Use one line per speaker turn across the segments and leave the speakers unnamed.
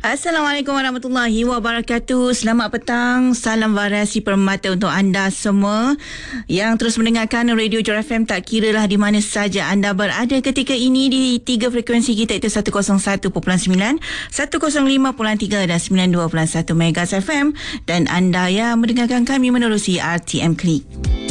Assalamualaikum warahmatullahi wabarakatuh. Selamat petang. Salam variasi permata untuk anda semua yang terus mendengarkan Radio Johor FM, tak kira lah di mana saja anda berada ketika ini di 3 frekuensi kita, iaitu 101.9, 105.3 dan 92.1 MHz FM, dan anda yang mendengarkan kami menerusi RTM Klik.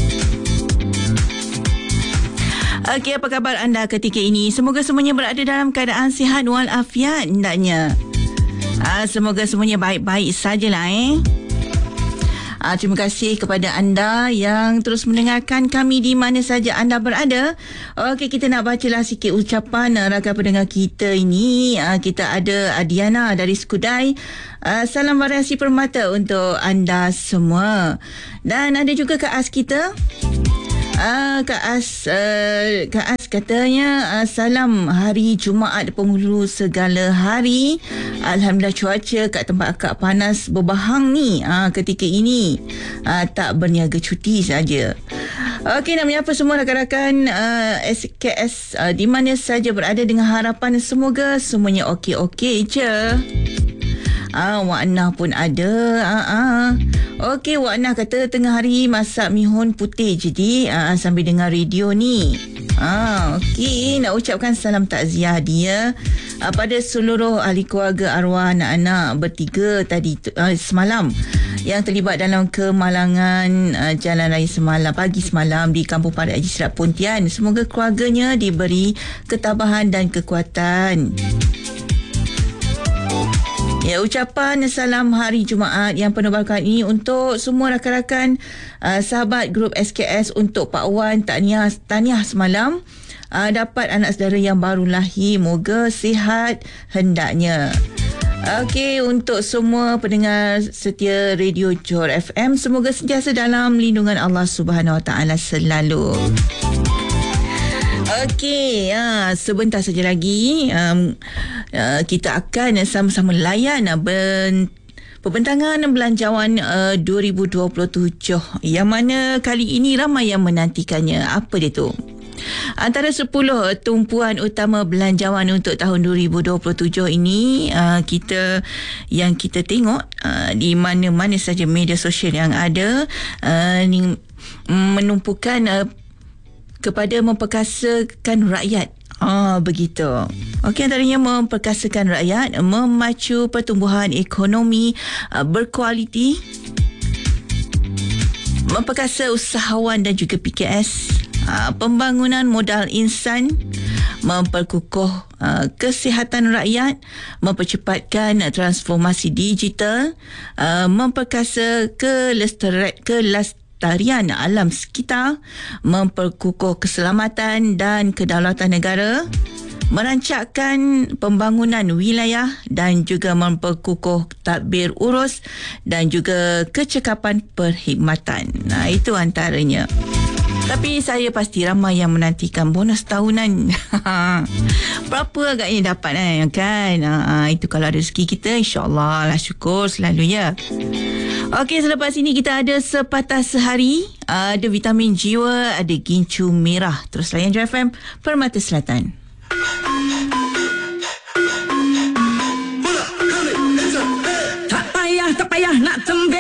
Okey, apa khabar anda ketika ini? Semoga semuanya berada dalam keadaan sihat walafiat hendaknya. Semoga semuanya baik-baik sajalah terima kasih kepada anda yang terus mendengarkan kami di mana saja anda berada. Okey, kita nak bacalah sikit ucapan rakan pendengar kita ini. Kita ada Adiana dari Skudai. Salam variasi permata untuk anda semua. Dan ada juga Kak As kita. Kak As katanya salam hari Jumaat penghulu segala hari. Alhamdulillah cuaca kat tempat akak panas berbahang ni ketika ini. Tak berniaga cuti saja. Okey, nak menyapa semua rakan-rakan SKS di mana saja berada, dengan harapan semoga semuanya okey-okey je. Wak Nah pun ada. Okey, Wak Nah kata tengah hari masak mihun putih jadi sambil dengar radio ni. Okey, nak ucapkan salam takziah dia pada seluruh ahli keluarga arwah anak-anak bertiga tadi semalam yang terlibat dalam kemalangan jalan raya pagi semalam di Kampung Parit Haji Serat Pontian. Semoga keluarganya diberi ketabahan dan kekuatan. Ya, ucapan salam hari Jumaat yang penuh berkah ini untuk semua rakan-rakan sahabat grup SKS. Untuk Pak Wan, tahniah semalam dapat anak saudara yang baru lahir, moga sihat hendaknya. Okey, untuk semua pendengar setia Radio Johor FM, semoga sentiasa dalam lindungan Allah Subhanahu Wa Taala selalu. Okey, sebentar saja lagi kita akan sama-sama layan pembentangan belanjawan 2027 yang mana kali ini ramai yang menantikannya. Apa dia tu? Antara 10 tumpuan utama belanjawan untuk tahun 2027 ini, kita tengok di mana-mana saja media sosial yang ada menumpukan kepada memperkasakan rakyat. Begitu. Okey, antaranya memperkasakan rakyat, memacu pertumbuhan ekonomi berkualiti, memperkasa usahawan dan juga PKS, pembangunan modal insan, memperkukuh kesihatan rakyat, mempercepatkan transformasi digital, memperkasa kelestarian alam sekitar, memperkukuh keselamatan dan kedaulatan negara, merancangkan pembangunan wilayah dan juga memperkukuh tadbir urus dan juga kecekapan perkhidmatan. Itu antaranya. Tapi saya pasti ramai yang menantikan bonus tahunan. Berapa agaknya dapat kan? Itu kalau ada rezeki kita, insyaAllah lah, syukur selalu ya. Okey, selepas ini kita ada Sepatah Sehari, ada vitamin jiwa, ada gincu merah. Terus layan Johor FM Permata Selatan.